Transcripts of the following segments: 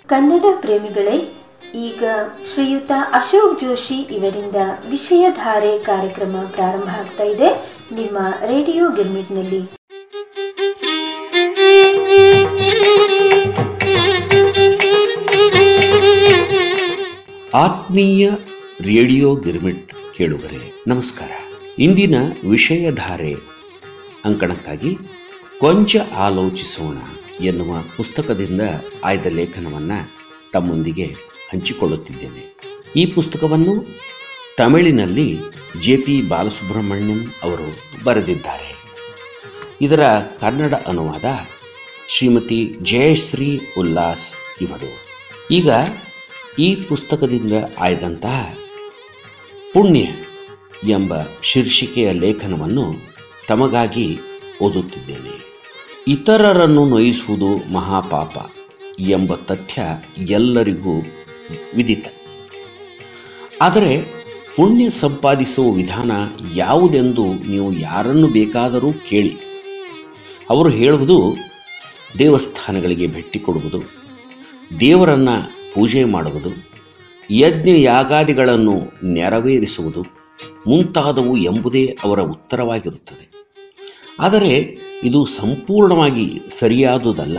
ಕನ್ನಡ ಪ್ರೇಮಿಗಳೇ, ಈಗ ಶ್ರೀಯುತ ಅಶೋಕ್ ಜೋಶಿ ಇವರಿಂದ ವಿಷಯಧಾರೆ ಕಾರ್ಯಕ್ರಮ ಪ್ರಾರಂಭ ಆಗ್ತಾ ಇದೆ ನಿಮ್ಮ ರೇಡಿಯೋ ಗಿರ್ಮಿಟ್ನಲ್ಲಿ. ಆತ್ಮೀಯ ರೇಡಿಯೋ ಗಿರ್ಮಿಟ್ ಕೇಳುಗರೆ ನಮಸ್ಕಾರ. ಇಂದಿನ ವಿಷಯಧಾರೆ ಅಂಕಣಕ್ಕಾಗಿ ಕೊಂಚ ಆಲೋಚಿಸೋಣ ಎನ್ನುವ ಪುಸ್ತಕದಿಂದ ಆಯ್ದ ಲೇಖನವನ್ನು ತಮ್ಮೊಂದಿಗೆ ಹಂಚಿಕೊಳ್ಳುತ್ತಿದ್ದೇನೆ. ಈ ಪುಸ್ತಕವನ್ನು ತಮಿಳಿನಲ್ಲಿ ಜೆ.ಪಿ. ಬಾಲಸುಬ್ರಹ್ಮಣ್ಯಂ ಅವರು ಬರೆದಿದ್ದಾರೆ. ಇದರ ಕನ್ನಡ ಅನುವಾದ ಶ್ರೀಮತಿ ಜಯಶ್ರೀ ಉಲ್ಲಾಸ್ ಇವರು. ಈಗ ಈ ಪುಸ್ತಕದಿಂದ ಆಯ್ದಂತಹ ಪುಣ್ಯ ಎಂಬ ಶೀರ್ಷಿಕೆಯ ಲೇಖನವನ್ನು ತಮಗಾಗಿ ಓದುತ್ತಿದ್ದೇನೆ. ಇತರರನ್ನು ನೋಯಿಸುವುದು ಮಹಾಪಾಪ ಎಂಬ ತಥ್ಯ ಎಲ್ಲರಿಗೂ ವಿದಿತ. ಆದರೆ ಪುಣ್ಯ ಸಂಪಾದಿಸುವ ವಿಧಾನ ಯಾವುದೆಂದು ನೀವು ಯಾರನ್ನು ಬೇಕಾದರೂ ಕೇಳಿ. ಅವರು ಹೇಳುವುದು ದೇವಸ್ಥಾನಗಳಿಗೆ ಭೇಟಿ ಕೊಡುವುದು, ದೇವರನ್ನ ಪೂಜೆ ಮಾಡುವುದು, ಯಜ್ಞ ಯಾಗಾದಿಗಳನ್ನು ನೆರವೇರಿಸುವುದು ಮುಂತಾದವು ಎಂಬುದೇ ಅವರ ಉತ್ತರವಾಗಿರುತ್ತದೆ. ಆದರೆ ಇದು ಸಂಪೂರ್ಣವಾಗಿ ಸರಿಯಾದುದಲ್ಲ.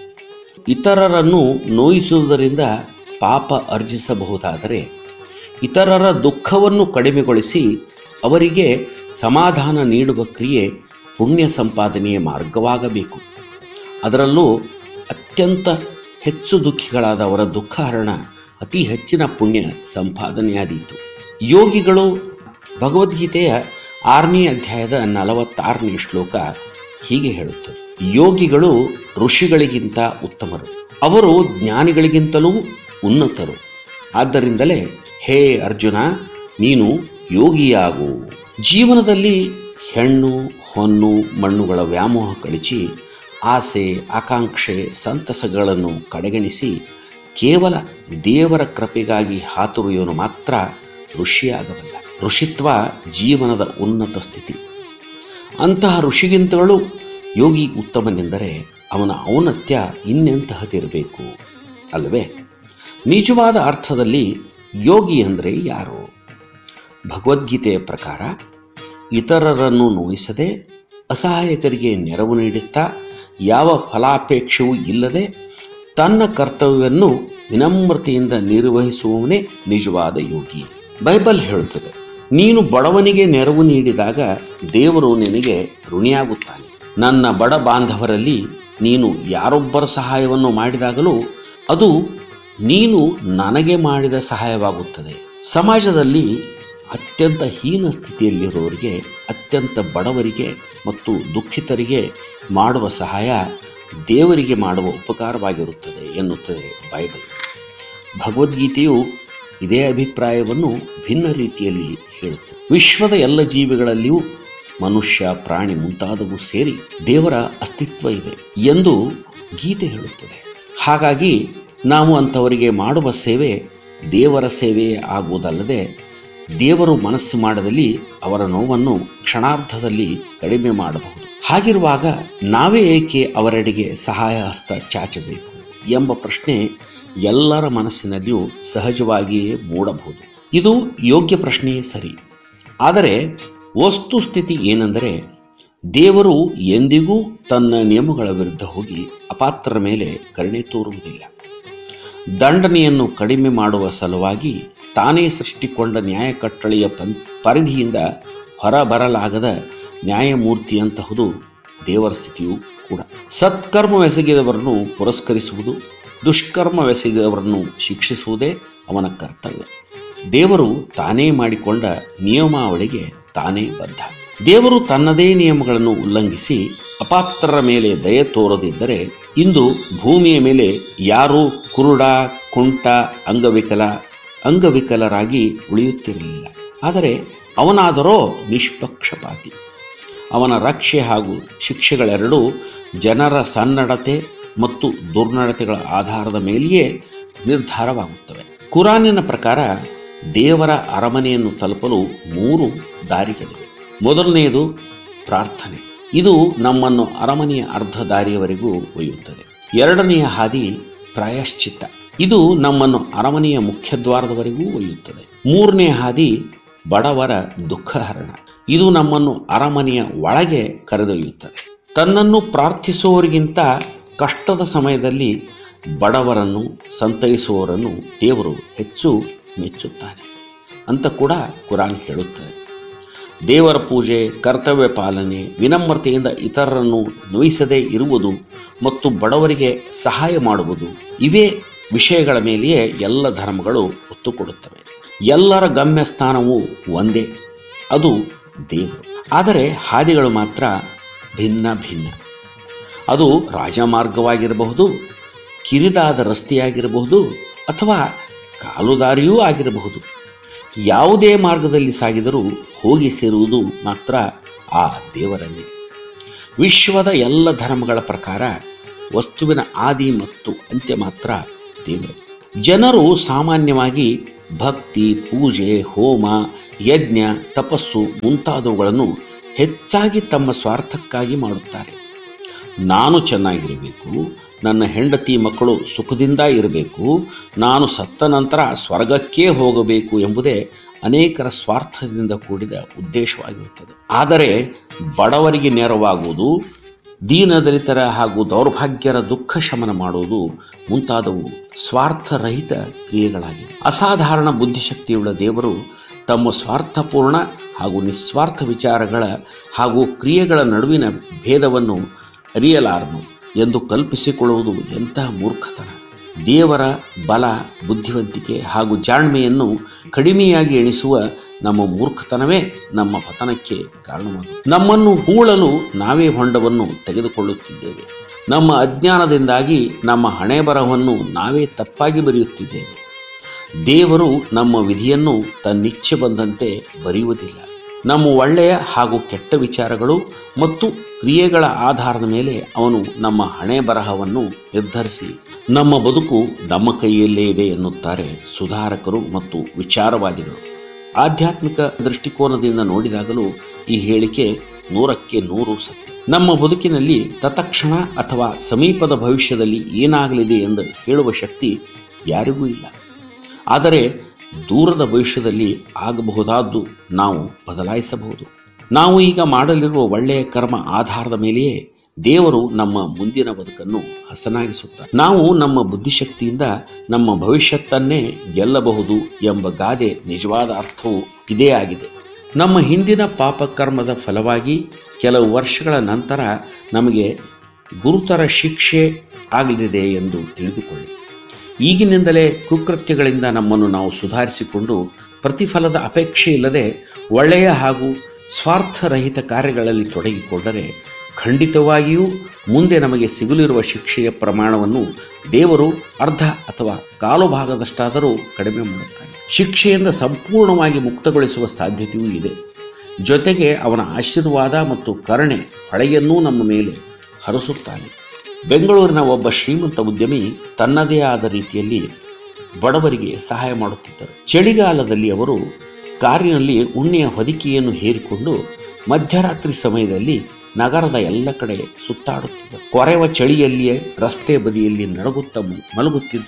ಇತರರನ್ನು ನೋಯಿಸುವುದರಿಂದ ಪಾಪ ಅರ್ಜಿಸಬಹುದಾದರೆ ಇತರರ ದುಃಖವನ್ನು ಕಡಿಮೆಗೊಳಿಸಿ ಅವರಿಗೆ ಸಮಾಧಾನ ನೀಡುವ ಕ್ರಿಯೆ ಪುಣ್ಯ ಸಂಪಾದನೆಯ ಮಾರ್ಗವಾಗಬೇಕು. ಅದರಲ್ಲೂ ಅತ್ಯಂತ ಹೆಚ್ಚು ದುಃಖಿಗಳಾದವರ ದುಃಖಹರಣ ಅತಿ ಹೆಚ್ಚಿನ ಪುಣ್ಯ ಸಂಪಾದನೆಯಾದೀತು. ಯೋಗಿಗಳು ಭಗವದ್ಗೀತೆಯ 6ನೇ ಅಧ್ಯಾಯದ 46ನೇ ಶ್ಲೋಕ ಹೀಗೆ ಹೇಳುತ್ತದೆ: ಯೋಗಿಗಳು ಋಷಿಗಳಿಗಿಂತ ಉತ್ತಮರು, ಅವರು ಜ್ಞಾನಿಗಳಿಗಿಂತಲೂ ಉನ್ನತರು. ಆದ್ದರಿಂದಲೇ ಹೇ ಅರ್ಜುನ, ನೀನು ಯೋಗಿಯಾಗು. ಜೀವನದಲ್ಲಿ ಹೆಣ್ಣು ಹೊನ್ನು ಮಣ್ಣುಗಳ ವ್ಯಾಮೋಹ ಕಳಿಸಿ ಆಸೆ ಆಕಾಂಕ್ಷೆ ಸಂತಸಗಳನ್ನು ಕಡೆಗಣಿಸಿ ಕೇವಲ ದೇವರ ಕೃಪೆಗಾಗಿ ಹಾತುರಿಯವನು ಮಾತ್ರ ಋಷಿಯಾಗಬಲ್ಲ. ಋಷಿತ್ವ ಜೀವನದ ಉನ್ನತ ಸ್ಥಿತಿ. ಅಂತಹ ಋಷಿಗಿಂತಲೂ ಯೋಗಿ ಉತ್ತಮನೆಂದರೆ ಅವನ ಔನ್ನತ್ಯ ಇನ್ನೆಂತಹದಿರಬೇಕು ಅಲ್ಲವೇ? ನಿಜವಾದ ಅರ್ಥದಲ್ಲಿ ಯೋಗಿ ಅಂದರೆ ಯಾರು? ಭಗವದ್ಗೀತೆಯ ಪ್ರಕಾರ ಇತರರನ್ನು ನೋಯಿಸದೆ ಅಸಹಾಯಕರಿಗೆ ನೆರವು ನೀಡುತ್ತಾ ಯಾವ ಫಲಾಪೇಕ್ಷೆಯೂ ಇಲ್ಲದೆ ತನ್ನ ಕರ್ತವ್ಯವನ್ನು ವಿನಮ್ರತೆಯಿಂದ ನಿರ್ವಹಿಸುವವನೇ ನಿಜವಾದ ಯೋಗಿ. ಬೈಬಲ್ ಹೇಳುತ್ತದೆ, ನೀನು ಬಡವನಿಗೆ ನೆರವು ನೀಡಿದಾಗ ದೇವರು ನಿನಗೆ ಋಣಿಯಾಗುತ್ತಾನೆ. ನನ್ನ ಬಡ ಬಾಂಧವರಲ್ಲಿ ನೀನು ಯಾರೊಬ್ಬರ ಸಹಾಯವನ್ನು ಮಾಡಿದಾಗಲೂ ಅದು ನೀನು ನನಗೆ ಮಾಡಿದ ಸಹಾಯವಾಗುತ್ತದೆ. ಸಮಾಜದಲ್ಲಿ ಅತ್ಯಂತ ಹೀನ ಸ್ಥಿತಿಯಲ್ಲಿರುವವರಿಗೆ, ಅತ್ಯಂತ ಬಡವರಿಗೆ ಮತ್ತು ದುಃಖಿತರಿಗೆ ಮಾಡುವ ಸಹಾಯ ದೇವರಿಗೆ ಮಾಡುವ ಉಪಕಾರವಾಗಿರುತ್ತದೆ ಎನ್ನುತ್ತದೆ ಬೈಬಲ್. ಭಗವದ್ಗೀತೆಯು ಇದೇ ಅಭಿಪ್ರಾಯವನ್ನು ಭಿನ್ನ ರೀತಿಯಲ್ಲಿ ಹೇಳುತ್ತದೆ. ವಿಶ್ವದ ಎಲ್ಲ ಜೀವಿಗಳಲ್ಲಿಯೂ ಮನುಷ್ಯ ಪ್ರಾಣಿ ಮುಂತಾದವು ಸೇರಿ ದೇವರ ಅಸ್ತಿತ್ವ ಇದೆ ಎಂದು ಗೀತೆ ಹೇಳುತ್ತದೆ. ಹಾಗಾಗಿ ನಾವು ಅಂಥವರಿಗೆ ಮಾಡುವ ಸೇವೆ ದೇವರ ಸೇವೆಯೇ ಆಗುವುದಲ್ಲದೆ ದೇವರು ಮನಸ್ಸು ಮಾಡದಲ್ಲಿ ಅವರ ನೋವನ್ನು ಕ್ಷಣಾರ್ಧದಲ್ಲಿ ಕಡಿಮೆ ಮಾಡಬಹುದು. ಹಾಗಿರುವಾಗ ನಾವೇ ಏಕೆ ಅವರೆಡೆಗೆ ಸಹಾಯ ಹಸ್ತ ಚಾಚಬೇಕು ಎಂಬ ಪ್ರಶ್ನೆ ಎಲ್ಲರ ಮನಸ್ಸಿನಲ್ಲಿಯೂ ಸಹಜವಾಗಿಯೇ ಮೂಡಬಹುದು. ಇದು ಯೋಗ್ಯ ಪ್ರಶ್ನೆಯೇ ಸರಿ. ಆದರೆ ವಸ್ತುಸ್ಥಿತಿ ಏನೆಂದರೆ, ದೇವರು ಎಂದಿಗೂ ತನ್ನ ನಿಯಮಗಳ ವಿರುದ್ಧ ಹೋಗಿ ಅಪಾತ್ರರ ಮೇಲೆ ಕರುಣೆ ತೋರುವುದಿಲ್ಲ. ದಂಡನೆಯನ್ನು ಕಡಿಮೆ ಮಾಡುವ ಸಲುವಾಗಿ ತಾನೇ ಸೃಷ್ಟಿಕೊಂಡ ನ್ಯಾಯ ಕಟ್ಟಳೆಯ ಪರಿಧಿಯಿಂದ ಹೊರಬರಲಾಗದ ನ್ಯಾಯಮೂರ್ತಿಯಂತಹುದು ದೇವರ ಸ್ಥಿತಿಯೂ ಕೂಡ. ಸತ್ಕರ್ಮವೆಸಗಿದವರನ್ನು ಪುರಸ್ಕರಿಸುವುದು, ದುಷ್ಕರ್ಮವೆಸಗಿದವರನ್ನು ಶಿಕ್ಷಿಸುವುದೇ ಅವನ ಕರ್ತವ್ಯ. ದೇವರು ತಾನೇ ಮಾಡಿಕೊಂಡ ನಿಯಮಾವಳಿಗೆ ತಾನೇ ಬದ್ಧ. ದೇವರು ತನ್ನದೇ ನಿಯಮಗಳನ್ನು ಉಲ್ಲಂಘಿಸಿ ಅಪಾತ್ರರ ಮೇಲೆ ದಯೆ ತೋರದಿದ್ದರೆ ಇಂದು ಭೂಮಿಯ ಮೇಲೆ ಯಾರೂ ಕುರುಡ ಕುಂಟ ಅಂಗವಿಕಲರಾಗಿ ಉಳಿಯುತ್ತಿರಲಿಲ್ಲ. ಆದರೆ ಅವನಾದರೋ ನಿಷ್ಪಕ್ಷಪಾತಿ. ಅವನ ರಕ್ಷೆ ಹಾಗೂ ಶಿಕ್ಷೆಗಳೆರಡೂ ಜನರ ಸನ್ನಡತೆ ಮತ್ತು ದುರ್ನಡತೆಗಳ ಆಧಾರದ ಮೇಲೆಯೇ ನಿರ್ಧಾರವಾಗುತ್ತವೆ. ಕುರಾನಿನ ಪ್ರಕಾರ ದೇವರ ಅರಮನೆಯನ್ನು ತಲುಪಲು 3 ದಾರಿಗಳಿವೆ. ಮೊದಲನೆಯದು ಪ್ರಾರ್ಥನೆ. ಇದು ನಮ್ಮನ್ನು ಅರಮನೆಯ ಅರ್ಧ ದಾರಿಯವರೆಗೂ ಒಯ್ಯುತ್ತದೆ. ಎರಡನೆಯ ಹಾದಿ ಪ್ರಾಯಶ್ಚಿತ್ತ. ಇದು ನಮ್ಮನ್ನು ಅರಮನೆಯ ಮುಖ್ಯದ್ವಾರದವರೆಗೂ ಒಯ್ಯುತ್ತದೆ. ಮೂರನೇ ಹಾದಿ ಬಡವರ ದುಃಖಹರಣ. ಇದು ನಮ್ಮನ್ನು ಅರಮನೆಯ ಒಳಗೆ ಕರೆದೊಯ್ಯುತ್ತದೆ. ತನ್ನನ್ನು ಪ್ರಾರ್ಥಿಸುವವರಿಗಿಂತ ಕಷ್ಟದ ಸಮಯದಲ್ಲಿ ಬಡವರನ್ನು ಸಂತೈಸುವವರನ್ನು ದೇವರು ಹೆಚ್ಚು ಮೆಚ್ಚುತ್ತಾನೆ ಅಂತ ಕೂಡ ಕುರಾನ್ ಹೇಳುತ್ತದೆ. ದೇವರ ಪೂಜೆ, ಕರ್ತವ್ಯ ಪಾಲನೆ, ವಿನಮ್ರತೆಯಿಂದ ಇತರರನ್ನು ನೋಯಿಸದೇ ಇರುವುದು ಮತ್ತು ಬಡವರಿಗೆ ಸಹಾಯ ಮಾಡುವುದು, ಇವೇ ವಿಷಯಗಳ ಮೇಲೆಯೇ ಎಲ್ಲ ಧರ್ಮಗಳು ಒತ್ತು ಕೊಡುತ್ತವೆ. ಎಲ್ಲರ ಗಮ್ಯ ಸ್ಥಾನವೂ ಒಂದೇ, ಅದು ದೇವರು. ಆದರೆ ಹಾದಿಗಳು ಮಾತ್ರ ಭಿನ್ನ ಭಿನ್ನ. ಅದು ರಾಜಮಾರ್ಗವಾಗಿರಬಹುದು, ಕಿರಿದಾದ ರಸ್ತೆಯಾಗಿರಬಹುದು, ಅಥವಾ ಕಾಲುದಾರಿಯೂ ಆಗಿರಬಹುದು. ಯಾವುದೇ ಮಾರ್ಗದಲ್ಲಿ ಸಾಗಿದರೂ ಹೋಗಿ ಸೇರುವುದು ಮಾತ್ರ ಆ ದೇವರನ್ನೇ. ವಿಶ್ವದ ಎಲ್ಲ ಧರ್ಮಗಳ ಪ್ರಕಾರ ವಸ್ತುವಿನ ಆದಿ ಮತ್ತು ಅಂತ್ಯ ಮಾತ್ರ ದೇವರು. ಜನರು ಸಾಮಾನ್ಯವಾಗಿ ಭಕ್ತಿ, ಪೂಜೆ, ಹೋಮ, ಯಜ್ಞ, ತಪಸ್ಸು ಮುಂತಾದವುಗಳನ್ನು ಹೆಚ್ಚಾಗಿ ತಮ್ಮ ಸ್ವಾರ್ಥಕ್ಕಾಗಿ ಮಾಡುತ್ತಾರೆ. ನಾನು ಚೆನ್ನಾಗಿರಬೇಕು, ನನ್ನ ಹೆಂಡತಿ ಮಕ್ಕಳು ಸುಖದಿಂದ ಇರಬೇಕು, ನಾನು ಸತ್ತ ನಂತರ ಸ್ವರ್ಗಕ್ಕೇ ಹೋಗಬೇಕು ಎಂಬುದೇ ಅನೇಕರ ಸ್ವಾರ್ಥದಿಂದ ಕೂಡಿದ ಉದ್ದೇಶವಾಗಿರುತ್ತದೆ. ಆದರೆ ಬಡವರಿಗೆ ನೆರವಾಗುವುದು, ದೀನದಲಿತರ ಹಾಗೂ ದೌರ್ಭಾಗ್ಯರ ದುಃಖ ಶಮನ ಮಾಡುವುದು ಮುಂತಾದವು ಸ್ವಾರ್ಥರಹಿತ ಕ್ರಿಯೆಗಳಾಗಿವೆ. ಅಸಾಧಾರಣ ಬುದ್ಧಿಶಕ್ತಿಯುಳ್ಳ ದೇವರು ತಮ್ಮ ಸ್ವಾರ್ಥಪೂರ್ಣ ಹಾಗೂ ನಿಸ್ವಾರ್ಥ ವಿಚಾರಗಳ ಹಾಗೂ ಕ್ರಿಯೆಗಳ ನಡುವಿನ ಭೇದವನ್ನು ಅರಿಯಲಾರನು ಎಂದು ಕಲ್ಪಿಸಿಕೊಳ್ಳುವುದು ಎಂತಹ ಮೂರ್ಖತನ. ದೇವರ ಬಲ, ಬುದ್ಧಿವಂತಿಕೆ ಹಾಗೂ ಜಾಣ್ಮೆಯನ್ನು ಕಡಿಮೆಯಾಗಿ ಎಣಿಸುವ ನಮ್ಮ ಮೂರ್ಖತನವೇ ನಮ್ಮ ಪತನಕ್ಕೆ ಕಾರಣವಾಗುತ್ತದೆ. ನಮ್ಮನ್ನು ಹೂಳಲು ನಾವೇ ಹೊಂಡವನ್ನು ತೆಗೆದುಕೊಳ್ಳುತ್ತಿದ್ದೇವೆ. ನಮ್ಮ ಅಜ್ಞಾನದಿಂದಾಗಿ ನಮ್ಮ ಹಣೆ ಬರಹವನ್ನು ನಾವೇ ತಪ್ಪಾಗಿ ಬರೆಯುತ್ತಿದ್ದೇವೆ. ದೇವರು ನಮ್ಮ ವಿಧಿಯನ್ನು ತನ್ನಿಚ್ಛೆ ಬಂದಂತೆ ಬರೆಯುವುದಿಲ್ಲ. ನಮ್ಮ ಒಳ್ಳೆಯ ಹಾಗೂ ಕೆಟ್ಟ ವಿಚಾರಗಳು ಮತ್ತು ಕ್ರಿಯೆಗಳ ಆಧಾರದ ಮೇಲೆ ಅವನು ನಮ್ಮ ಹಣೆ ಬರಹವನ್ನು ನಿರ್ಧರಿಸಿ ನಮ್ಮ ಬದುಕು ನಮ್ಮ ಕೈಯಲ್ಲೇ ಇದೆ ಎನ್ನುತ್ತಾರೆ ಸುಧಾರಕರು ಮತ್ತು ವಿಚಾರವಾದಿಗಳು. ಆಧ್ಯಾತ್ಮಿಕ ದೃಷ್ಟಿಕೋನದಿಂದ ನೋಡಿದಾಗಲೂ ಈ ಹೇಳಿಕೆ 100ಕ್ಕೆ 100 ಸತ್ಯ. ನಮ್ಮ ಬದುಕಿನಲ್ಲಿ ತತ್ಕ್ಷಣ ಅಥವಾ ಸಮೀಪದ ಭವಿಷ್ಯದಲ್ಲಿ ಏನಾಗಲಿದೆ ಎಂದು ಹೇಳುವ ಶಕ್ತಿ ಯಾರಿಗೂ ಇಲ್ಲ. ಆದರೆ ದೂರದ ಭವಿಷ್ಯದಲ್ಲಿ ಆಗಬಹುದಾದ್ದು ನಾವು ಬದಲಾಯಿಸಬಹುದು. ನಾವು ಈಗ ಮಾಡಲಿರುವ ಒಳ್ಳೆಯ ಕರ್ಮ ಆಧಾರದ ಮೇಲೆಯೇ ದೇವರು ನಮ್ಮ ಮುಂದಿನ ಬದುಕನ್ನು ಹಸನಾಗಿಸುತ್ತಾರೆ. ನಾವು ನಮ್ಮ ಬುದ್ಧಿಶಕ್ತಿಯಿಂದ ನಮ್ಮ ಭವಿಷ್ಯತ್ತನ್ನೇ ಗೆಲ್ಲಬಹುದು ಎಂಬ ಗಾದೆ ನಿಜವಾದ ಅರ್ಥವು ಇದೇ ಆಗಿದೆ. ನಮ್ಮ ಹಿಂದಿನ ಪಾಪಕರ್ಮದ ಫಲವಾಗಿ ಕೆಲವು ವರ್ಷಗಳ ನಂತರ ನಮಗೆ ಗುರುತರ ಶಿಕ್ಷೆ ಆಗಲಿದೆ ಎಂದು ತಿಳಿದುಕೊಳ್ಳಿ. ಈಗಿನಿಂದಲೇ ಕುಕೃತ್ಯಗಳಿಂದ ನಮ್ಮನ್ನು ನಾವು ಸುಧಾರಿಸಿಕೊಂಡು ಪ್ರತಿಫಲದ ಅಪೇಕ್ಷೆ ಇಲ್ಲದೆ ಒಳ್ಳೆಯ ಹಾಗೂ ಸ್ವಾರ್ಥರಹಿತ ಕಾರ್ಯಗಳಲ್ಲಿ ತೊಡಗಿಕೊಂಡರೆ ಖಂಡಿತವಾಗಿಯೂ ಮುಂದೆ ನಮಗೆ ಸಿಗಲಿರುವ ಶಿಕ್ಷೆಯ ಪ್ರಮಾಣವನ್ನು ದೇವರು ಅರ್ಧ ಅಥವಾ ಕಾಲು ಭಾಗದಷ್ಟಾದರೂ ಕಡಿಮೆ ಮಾಡುತ್ತಾನೆ. ಶಿಕ್ಷೆಯಿಂದ ಸಂಪೂರ್ಣವಾಗಿ ಮುಕ್ತಗೊಳಿಸುವ ಸಾಧ್ಯತೆಯೂ ಇದೆ. ಜೊತೆಗೆ ಅವನ ಆಶೀರ್ವಾದ ಮತ್ತು ಕರುಣೆ ಹೊಳೆಯನ್ನೂ ನಮ್ಮ ಮೇಲೆ ಹರಿಸುತ್ತಾನೆ. ಬೆಂಗಳೂರಿನ ಒಬ್ಬ ಶ್ರೀಮಂತ ಉದ್ಯಮಿ ತನ್ನದೇ ಆದ ರೀತಿಯಲ್ಲಿ ಬಡವರಿಗೆ ಸಹಾಯ ಮಾಡುತ್ತಿದ್ದರು. ಚಳಿಗಾಲದಲ್ಲಿ ಅವರು ಕಾರಿನಲ್ಲಿ ಉಣ್ಣೆಯ ಹೊದಿಕೆಯನ್ನು ಹೇರಿಕೊಂಡು ಮಧ್ಯರಾತ್ರಿ ಸಮಯದಲ್ಲಿ ನಗರದ ಎಲ್ಲ ಕಡೆ ಸುತ್ತಾಡುತ್ತಿದ್ದರು. ಕೊರೆವ ಚಳಿಯಲ್ಲಿಯೇ ರಸ್ತೆ ಬದಿಯಲ್ಲಿ ನಡುಗುತ್ತಾ ಮಲಗುತ್ತಿದ್ದ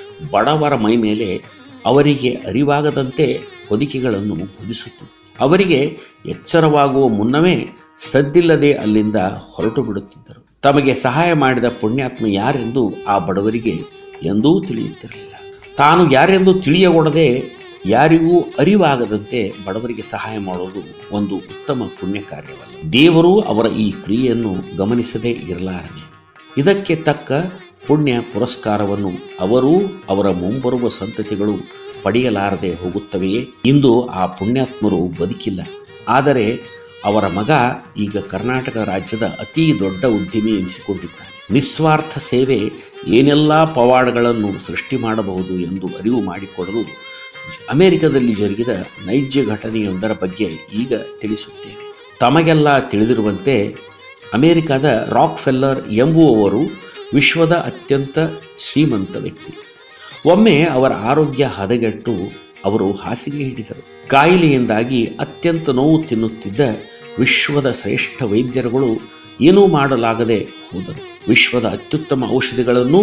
ಬಡವರ ಮೈ ಮೇಲೆ ಅವರಿಗೆ ಅರಿವಾಗದಂತೆ ಹೊದಿಕೆಗಳನ್ನು ಹೊದಿಸುತ್ತಿದ್ದರು. ಅವರಿಗೆ ಎಚ್ಚರವಾಗುವ ಮುನ್ನವೇ ಸದ್ದಿಲ್ಲದೆ ಅಲ್ಲಿಂದ ಹೊರಟು ಬಿಡುತ್ತಿದ್ದರು. ತಮಗೆ ಸಹಾಯ ಮಾಡಿದ ಪುಣ್ಯಾತ್ಮ ಯಾರೆಂದು ಆ ಬಡವರಿಗೆ ಎಂದೂ ತಿಳಿಯುತ್ತಿರಲಿಲ್ಲ. ತಾನು ಯಾರೆಂದು ತಿಳಿಯಗೊಡದೆ ಯಾರಿಗೂ ಅರಿವಾಗದಂತೆ ಬಡವರಿಗೆ ಸಹಾಯ ಮಾಡುವುದು ಒಂದು ಉತ್ತಮ ಪುಣ್ಯ ಕಾರ್ಯವಲ್ಲ. ದೇವರು ಅವರ ಈ ಕ್ರಿಯೆಯನ್ನು ಗಮನಿಸದೇ ಇರಲಾರನೆ. ಇದಕ್ಕೆ ತಕ್ಕ ಪುಣ್ಯ ಪುರಸ್ಕಾರವನ್ನು ಅವರೂ ಅವರ ಮುಂಬರುವ ಸಂತತಿಗಳು ಪಡೆಯಲಾರದೆ ಹೋಗುತ್ತವೆಯೇ? ಇಂದು ಆ ಪುಣ್ಯಾತ್ಮರು ಬದುಕಿಲ್ಲ. ಆದರೆ ಅವರ ಮಗ ಈಗ ಕರ್ನಾಟಕ ರಾಜ್ಯದ ಅತಿ ದೊಡ್ಡ ಉದ್ಯಮಿ ಎನಿಸಿಕೊಂಡಿದ್ದಾನೆ. ನಿಸ್ವಾರ್ಥ ಸೇವೆ ಏನೆಲ್ಲ ಪವಾಡಗಳನ್ನು ಸೃಷ್ಟಿ ಮಾಡಬಹುದು ಎಂದು ಅರಿವು ಮಾಡಿಕೊಡಲು ಅಮೆರಿಕದಲ್ಲಿ ಜರುಗಿದ ನೈಜ ಘಟನೆಯೊಂದರ ಬಗ್ಗೆ ಈಗ ತಿಳಿಸುತ್ತೇನೆ. ತಮಗೆಲ್ಲ ತಿಳಿದಿರುವಂತೆ ಅಮೆರಿಕದ ರಾಕ್ ಫೆಲ್ಲರ್ ಎಂಬುವವರು ವಿಶ್ವದ ಅತ್ಯಂತ ಶ್ರೀಮಂತ ವ್ಯಕ್ತಿ. ಒಮ್ಮೆ ಅವರ ಆರೋಗ್ಯ ಹದಗೆಟ್ಟು ಅವರು ಹಾಸಿಗೆ ಹಿಡಿದರು. ಕಾಯಿಲೆಯಿಂದಾಗಿ ಅತ್ಯಂತ ನೋವು ತಿನ್ನುತ್ತಿದ್ದ ವಿಶ್ವದ ಶ್ರೇಷ್ಠ ವೈದ್ಯರುಗಳು ಏನೂ ಮಾಡಲಾಗದೆ ಹೋದರು. ವಿಶ್ವದ ಅತ್ಯುತ್ತಮ ಔಷಧಿಗಳನ್ನು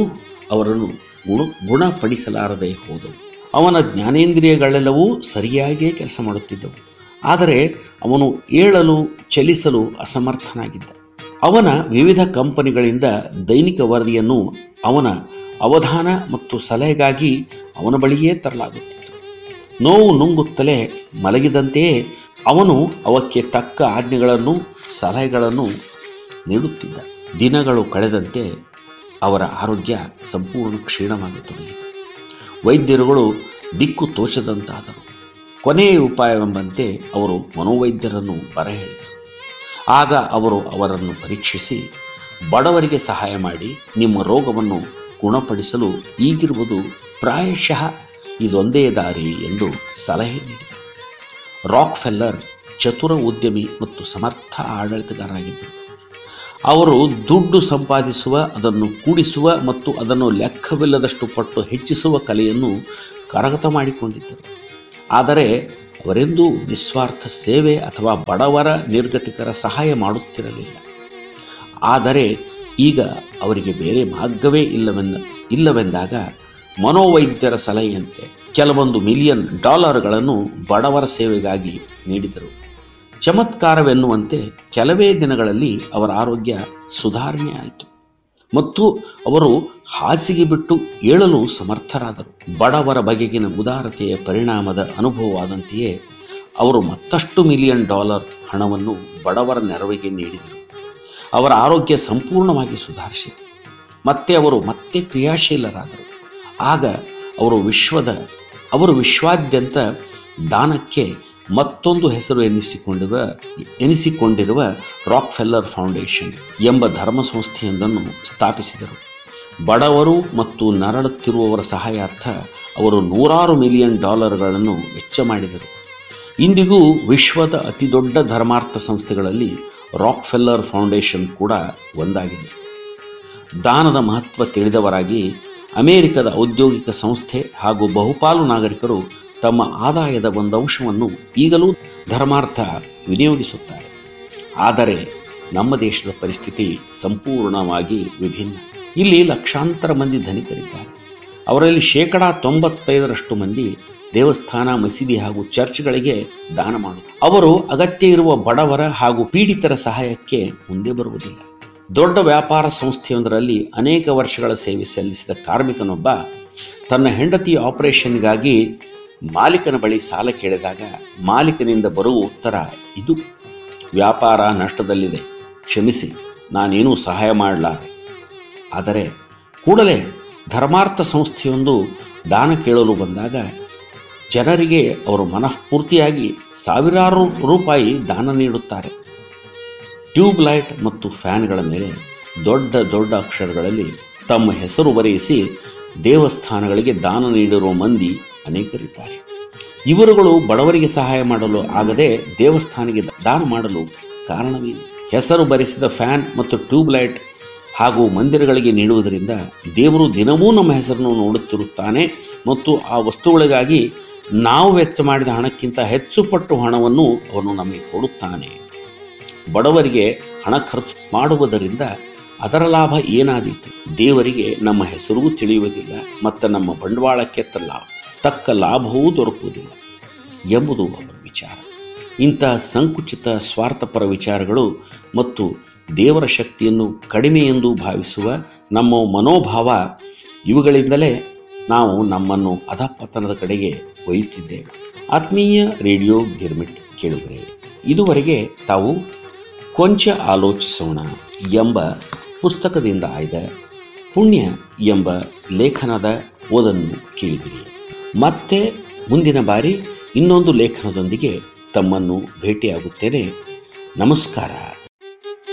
ಅವರನ್ನು ಗುಣಪಡಿಸಲಾರದೆ ಹೋದವು. ಅವನ ಜ್ಞಾನೇಂದ್ರಿಯಗಳೆಲ್ಲವೂ ಸರಿಯಾಗಿಯೇ ಕೆಲಸ ಮಾಡುತ್ತಿದ್ದವು. ಆದರೆ ಅವನು ಏಳಲು ಚಲಿಸಲು ಅಸಮರ್ಥನಾಗಿದ್ದ. ಅವನ ವಿವಿಧ ಕಂಪನಿಗಳಿಂದ ದೈನಿಕ ವರದಿಯನ್ನು ಅವನ ಅವಧಾನ ಮತ್ತು ಸಲಹೆಗಾಗಿ ಅವನ ಬಳಿಯೇ ತರಲಾಗುತ್ತಿತ್ತು. ನೋವು ನುಂಗುತ್ತಲೇ ಮಲಗಿದಂತೆಯೇ ಅವನು ಅವಕ್ಕೆ ತಕ್ಕ ಆಜ್ಞೆಗಳನ್ನು ಸಲಹೆಗಳನ್ನು ನೀಡುತ್ತಿದ್ದ. ದಿನಗಳು ಕಳೆದಂತೆ ಅವರ ಆರೋಗ್ಯ ಸಂಪೂರ್ಣ ಕ್ಷೀಣವಾಗತೊಡಗಿತು. ವೈದ್ಯರುಗಳು ದಿಕ್ಕು ತೋಚದಂತಾದರು. ಕೊನೆಯ ಉಪಾಯವೆಂಬಂತೆ ಅವರು ಮನೋವೈದ್ಯರನ್ನು ಬರಹೇಳಿದರು. ಆಗ ಅವರು ಅವರನ್ನು ಪರೀಕ್ಷಿಸಿ, ಬಡವರಿಗೆ ಸಹಾಯ ಮಾಡಿ ನಿಮ್ಮ ರೋಗವನ್ನು ಗುಣಪಡಿಸಲು ಈಗಿರುವುದು ಪ್ರಾಯಶಃ ಇದೊಂದೇ ದಾರಿ ಎಂದು ಸಲಹೆ ನೀಡಿದರು. ರಾಕ್ ಫೆಲ್ಲರ್ ಚತುರ ಉದ್ಯಮಿ ಮತ್ತು ಸಮರ್ಥ ಆಡಳಿತಗಾರರಾಗಿದ್ದರು. ಅವರು ದುಡ್ಡು ಸಂಪಾದಿಸುವ, ಅದನ್ನು ಕೂಡಿಸುವ ಮತ್ತು ಅದನ್ನು ಲೆಕ್ಕವಿಲ್ಲದಷ್ಟು ಪಟ್ಟು ಹೆಚ್ಚಿಸುವ ಕಲೆಯನ್ನು ಕರಗತ ಮಾಡಿಕೊಂಡಿದ್ದರು. ಆದರೆ ಅವರೆಂದೂ ನಿಸ್ವಾರ್ಥ ಸೇವೆ ಅಥವಾ ಬಡವರ ನಿರ್ಗತಿಕರ ಸಹಾಯ ಮಾಡುತ್ತಿರಲಿಲ್ಲ. ಆದರೆ ಈಗ ಅವರಿಗೆ ಬೇರೆ ಮಾರ್ಗವೇ ಇಲ್ಲವೆಂದಾಗ ಮನೋವೈದ್ಯರ ಸಲಹೆಯಂತೆ ಕೆಲವೊಂದು $1 ಮಿಲಿಯನ್ ಬಡವರ ಸೇವೆಗಾಗಿ ನೀಡಿದರು. ಚಮತ್ಕಾರವೆನ್ನುವಂತೆ ಕೆಲವೇ ದಿನಗಳಲ್ಲಿ ಅವರ ಆರೋಗ್ಯ ಸುಧಾರಣೆ ಆಯಿತು ಮತ್ತು ಅವರು ಹಾಸಿಗೆ ಬಿಟ್ಟು ಏಳಲು ಸಮರ್ಥರಾದರು. ಬಡವರ ಬಗೆಗಿನ ಉದಾರತೆಯ ಪರಿಣಾಮದ ಅನುಭವವಾದಂತೆಯೇ ಅವರು ಮತ್ತಷ್ಟು $1 ಮಿಲಿಯನ್ ಹಣವನ್ನು ಬಡವರ ನೆರವಿಗೆ ನೀಡಿದರು. ಅವರ ಆರೋಗ್ಯ ಸಂಪೂರ್ಣವಾಗಿ ಸುಧಾರಿಸಿತು. ಅವರು ಮತ್ತೆ ಕ್ರಿಯಾಶೀಲರಾದರು. ಆಗ ಅವರು ವಿಶ್ವಾದ್ಯಂತ ದಾನಕ್ಕೆ ಮತ್ತೊಂದು ಹೆಸರು ಎನಿಸಿಕೊಂಡಿರುವ ರಾಕ್ ಫೆಲ್ಲರ್ ಫೌಂಡೇಶನ್ ಎಂಬ ಧರ್ಮ ಸಂಸ್ಥೆಯೊಂದನ್ನು ಸ್ಥಾಪಿಸಿದರು. ಬಡವರು ಮತ್ತು ನರಳುತ್ತಿರುವವರ ಸಹಾಯಾರ್ಥ ಅವರು $100 ಮಿಲಿಯನ್ ವೆಚ್ಚ ಮಾಡಿದರು. ಇಂದಿಗೂ ವಿಶ್ವದ ಅತಿದೊಡ್ಡ ಧರ್ಮಾರ್ಥ ಸಂಸ್ಥೆಗಳಲ್ಲಿ ರಾಕ್ ಫೆಲ್ಲರ್ ಫೌಂಡೇಶನ್ ಕೂಡ ಒಂದಾಗಿದೆ. ದಾನದ ಮಹತ್ವ ತಿಳಿದವರಾಗಿ ಅಮೆರಿಕದ ಔದ್ಯೋಗಿಕ ಸಂಸ್ಥೆ ಹಾಗೂ ಬಹುಪಾಲು ನಾಗರಿಕರು ತಮ್ಮ ಆದಾಯದ ಒಂದು ಅಂಶವನ್ನು ಈಗಲೂ ಧರ್ಮಾರ್ಥ ವಿನಿಯೋಗಿಸುತ್ತಾರೆ. ಆದರೆ ನಮ್ಮ ದೇಶದ ಪರಿಸ್ಥಿತಿ ಸಂಪೂರ್ಣವಾಗಿ ವಿಭಿನ್ನ. ಇಲ್ಲಿ ಲಕ್ಷಾಂತರ ಮಂದಿ ಧನಿಕರಿದ್ದಾರೆ. ಅವರಲ್ಲಿ 95% ಮಂದಿ ದೇವಸ್ಥಾನ, ಮಸೀದಿ ಹಾಗೂ ಚರ್ಚ್ಗಳಿಗೆ ದಾನ ಮಾಡುತ್ತಾರೆ. ಅವರು ಅಗತ್ಯ ಇರುವ ಬಡವರ ಹಾಗೂ ಪೀಡಿತರ ಸಹಾಯಕ್ಕೆ ಮುಂದೆ ಬರುವುದಿಲ್ಲ. ದೊಡ್ಡ ವ್ಯಾಪಾರ ಸಂಸ್ಥೆಯೊಂದರಲ್ಲಿ ಅನೇಕ ವರ್ಷಗಳ ಸೇವೆ ಸಲ್ಲಿಸಿದ ಕಾರ್ಮಿಕನೊಬ್ಬ ತನ್ನ ಹೆಂಡತಿಯ ಆಪರೇಷನ್ಗಾಗಿ ಮಾಲೀಕನ ಬಳಿ ಸಾಲ ಕೇಳಿದಾಗ ಮಾಲೀಕನಿಂದ ಬರುವ ಉತ್ತರ ಇದು: ವ್ಯಾಪಾರ ನಷ್ಟದಲ್ಲಿದೆ, ಕ್ಷಮಿಸಿ, ನಾನೇನೂ ಸಹಾಯ ಮಾಡಲಾರೆ. ಆದರೆ ಕೂಡಲೇ ಧರ್ಮಾರ್ಥ ಸಂಸ್ಥೆಯೊಂದು ದಾನ ಕೇಳಲು ಬಂದಾಗ ಜನರಿಗೆ ಅವರು ಮನಃಪೂರ್ತಿಯಾಗಿ ಸಾವಿರಾರು ರೂಪಾಯಿ ದಾನ ನೀಡುತ್ತಾರೆ. ಟ್ಯೂಬ್ ಲೈಟ್ ಮತ್ತು ಫ್ಯಾನ್ಗಳ ಮೇಲೆ ದೊಡ್ಡ ದೊಡ್ಡ ಅಕ್ಷರಗಳಲ್ಲಿ ತಮ್ಮ ಹೆಸರು ಬರೆಯಿಸಿ ದೇವಸ್ಥಾನಗಳಿಗೆ ದಾನ ನೀಡಿರುವ ಮಂದಿ ಅನೇಕರಿದ್ದಾರೆ. ಇವರುಗಳು ಬಡವರಿಗೆ ಸಹಾಯ ಮಾಡಲು ಆಗದೆ ದೇವಸ್ಥಾನಕ್ಕೆ ದಾನ ಮಾಡಲು ಕಾರಣವೇನು? ಹೆಸರು ಬರೆಸಿದ ಫ್ಯಾನ್ ಮತ್ತು ಟ್ಯೂಬ್ ಲೈಟ್ ಹಾಗೂ ಮಂದಿರಗಳಿಗೆ ನೀಡುವುದರಿಂದ ದೇವರು ದಿನವೂ ನಮ್ಮ ಹೆಸರನ್ನು ನೋಡುತ್ತಿರುತ್ತಾನೆ ಮತ್ತು ಆ ವಸ್ತುಗಳಿಗಾಗಿ ನಾವು ವೆಚ್ಚ ಮಾಡಿದ ಹಣಕ್ಕಿಂತ ಹೆಚ್ಚು ಪಟ್ಟು ಹಣವನ್ನು ಅವನು ನಮಗೆ ಕೊಡುತ್ತಾನೆ. ಬಡವರಿಗೆ ಹಣ ಖರ್ಚು ಮಾಡುವುದರಿಂದ ಅದರ ಲಾಭ ಏನಾದೀತು? ದೇವರಿಗೆ ನಮ್ಮ ಹೆಸರೂ ತಿಳಿಯುವುದಿಲ್ಲ ಮತ್ತು ನಮ್ಮ ಬಂಡವಾಳಕ್ಕೆ ತಕ್ಕ ಲಾಭವೂ ದೊರಕುವುದಿಲ್ಲ ಎಂಬುದು ಅವರ ವಿಚಾರ. ಇಂತಹ ಸಂಕುಚಿತ ಸ್ವಾರ್ಥಪರ ವಿಚಾರಗಳು ಮತ್ತು ದೇವರ ಶಕ್ತಿಯನ್ನು ಕಡಿಮೆ ಎಂದು ಭಾವಿಸುವ ನಮ್ಮ ಮನೋಭಾವ, ಇವುಗಳಿಂದಲೇ ನಾವು ನಮ್ಮನ್ನು ಅಧಪತನದ ಕಡೆಗೆ ಒಯ್ಯುತ್ತಿದ್ದೇವೆ. ಆತ್ಮೀಯ ರೇಡಿಯೋ ಗಿರ್ಮಿಟ್ ಕೇಳುಗರೆ, ಇದುವರೆಗೆ ತಾವು ಕೊಂಚ ಆಲೋಚಿಸೋಣ ಎಂಬ ಪುಸ್ತಕದಿಂದ ಆಯ್ದ ಪುಣ್ಯ ಎಂಬ ಲೇಖನದ ಓದನ್ನು ಕೇಳಿದಿರಿ. ಮತ್ತೆ ಮುಂದಿನ ಬಾರಿ ಇನ್ನೊಂದು ಲೇಖನದೊಂದಿಗೆ ತಮ್ಮನ್ನು ಭೇಟಿಯಾಗುತ್ತೇನೆ. ನಮಸ್ಕಾರ.